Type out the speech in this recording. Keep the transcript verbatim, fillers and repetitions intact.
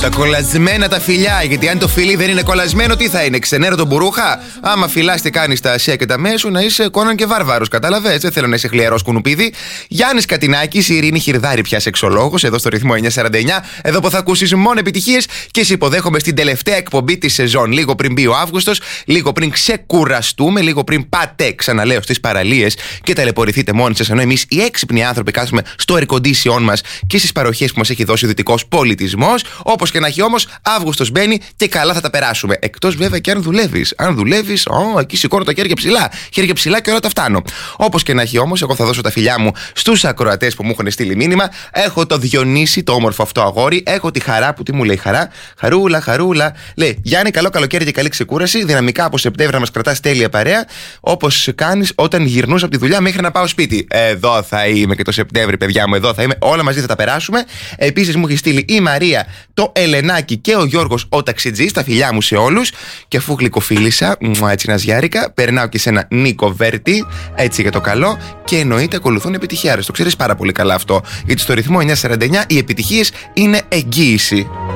Τα κολλασμένα τα φιλιά. Γιατί αν το φιλί δεν είναι κολλασμένο, τι θα είναι, ξενέρο τον μπουρούχα. Άμα φυλάς τι κάνεις τα ασία και τα μέσου, να είσαι Κόναν και Βάρβαρος. Κατάλαβες. Δεν θέλω να είσαι χλιαρός κουνουπίδι. Γιάννης Κατινάκης, η Ειρήνη Χιρδάρη πια σεξολόγος, εδώ στο ρυθμό εννιακόσια σαράντα εννιά. Εδώ που θα ακούσεις μόνο επιτυχίες και σε υποδέχομαι στην τελευταία εκπομπή της σεζόν. Λίγο πριν μπει ο Αύγουστος, λίγο πριν ξεκουραστούμε, λίγο πριν πάτε, ξαναλέω, στις παραλίες και ταλαιπωρηθείτε μόνοι σας. Ενώ εμείς οι έξυπνοι άνθρωποι κάθομαι στο air condition μας και στις παροχές που μας έχει δώσει ο δυτικός πολιτισμός. Όπως και να έχει όμως, Αύγουστος μπαίνει και καλά θα τα περάσουμε. Εκτός βέβαια και αν δουλεύεις. Αν δουλεύεις, oh, εκεί σηκώνω τα χέρια ψηλά. Χέρια ψηλά και όλα τα φτάνω. Όπως και να έχει όμως, εγώ θα δώσω τα φιλιά μου στους ακροατές που μου έχουν στείλει μήνυμα. Έχω το Διονύση, το όμορφο αυτό αγόρι. Έχω τη Χαρά που τι μου λέει Χαρά. Χαρούλα, χαρούλα. Λέει Γιάννη, καλό καλοκαίρι και καλή ξεκούραση. Δυναμικά από Σεπτέμβρη να μας κρατάς τέλεια παρέα. Όπως κάνεις όταν γυρνούς από τη δουλειά μέχρι να πάω σπίτι. Εδώ θα είμαι και το Σεπτέμβρη, παιδιά μου, εδώ θα είμαι. Όλα μαζί θα τα περάσουμε. Επίσης μου έχει στείλει η Μαρία, το Ελενάκι και ο Γιώργος ο ταξιτζής. Τα φιλιά μου σε όλους. Και αφού γλυκοφίλησα, μου έτσι ναζιάρικα, περνάω και σε ένα Νίκο Βέρτη, έτσι για το καλό. Και εννοείται ακολουθούν επιτυχιάρες. Το ξέρεις πάρα πολύ καλά αυτό. Γιατί στο ρυθμό εννιακόσια σαράντα εννιά οι επιτυχίες είναι εγγύηση.